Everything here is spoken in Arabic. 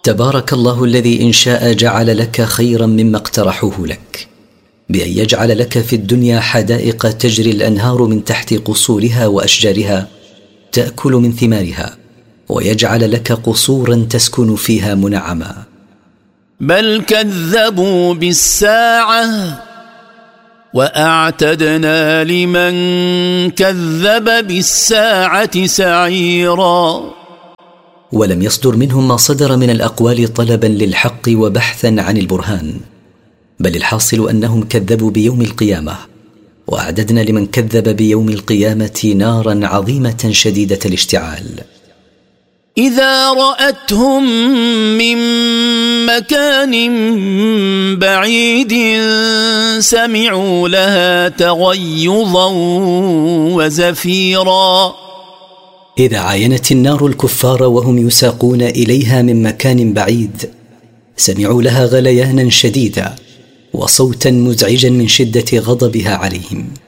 تبارك الله الذي إن شاء جعل لك خيرا مما اقترحوه لك، بأن يجعل لك في الدنيا حدائق تجري الأنهار من تحت قصورها وأشجارها تأكل من ثمارها، ويجعل لك قصورا تسكن فيها منعما. بل كذبوا بالساعة وأعتدنا لمن كذب بالساعة سعيرا. ولم يصدر منهم ما صدر من الأقوال طلبا للحق وبحثا عن البرهان، بل الحاصل أنهم كذبوا بيوم القيامة، وأعددنا لمن كذب بيوم القيامة نارا عظيمة شديدة الاشتعال. إذا رأتهم من مكان بعيد سمعوا لها تغيظا وزفيرا. إذا عاينت النار الكفار وهم يساقون إليها من مكان بعيد سمعوا لها غليانا شديدا وصوتا مزعجا من شدة غضبها عليهم.